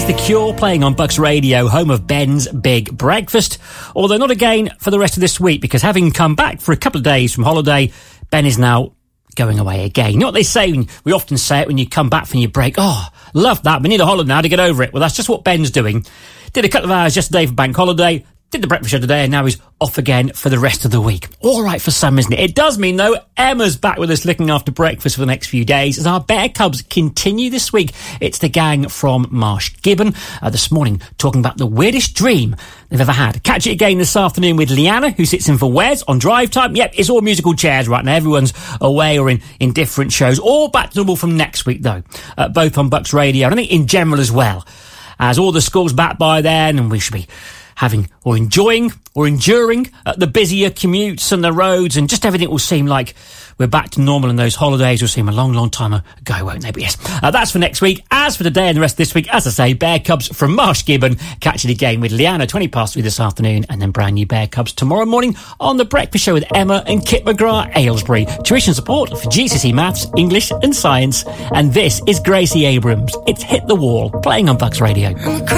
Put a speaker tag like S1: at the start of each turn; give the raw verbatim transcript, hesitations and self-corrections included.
S1: The Cure playing on Bucks Radio, home of Ben's Big Breakfast. Although not again for the rest of this week, because having come back for a couple of days from holiday, Ben is now going away again. You know what they say, when, we often say it when you come back from your break, oh, love that, we need a holiday now to get over it. Well, that's just what Ben's doing. Did a couple of hours yesterday for bank holiday, did the breakfast show today, and now he's off again for the rest of the week. All right for some, isn't it? It does mean, though, Emma's back with us looking after breakfast for the next few days as our Bear Cubs continue this week. It's the gang from Marsh Gibbon uh, this morning talking about the weirdest dream they've ever had. Catch it again this afternoon with Leanna, who sits in for Wes on Drive Time. Yep, it's all musical chairs right now. Everyone's away or in, in different shows. All back to normal from next week, though, uh, both on Bucks Radio and I think in general as well, as all the schools back by then, and we should be having or enjoying or enduring uh, the busier commutes and the roads, and just everything will seem like we're back to normal, and those holidays will seem a long, long time ago, won't they? But yes, uh, that's for next week. As for today and the rest of this week, as I say, Bear Cubs from Marsh Gibbon. Catch it again with Leanna, twenty past three this afternoon, and then brand new Bear Cubs tomorrow morning on The Breakfast Show with Emma and Kit McGrath Aylesbury. Tuition support for G C S E Maths, English and Science. And this is Gracie Abrams. It's Hit the Wall, playing on Bucks Radio.